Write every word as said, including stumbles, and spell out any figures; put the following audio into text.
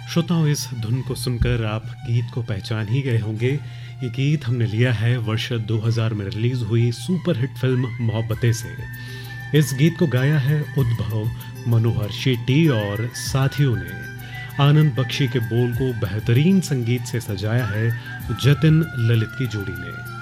श्रोताओं, इस धुन को सुनकर आप गीत को पहचान ही गए होंगे। ये गीत हमने लिया है वर्ष दो हज़ार में रिलीज हुई सुपरहिट फिल्म मोहब्बतें से। इस गीत को गाया है उद्भव, मनोहर शेट्टी और साथियों ने। आनंद बख्शी के बोल को बेहतरीन संगीत से सजाया है जतिन ललित की जोड़ी ने।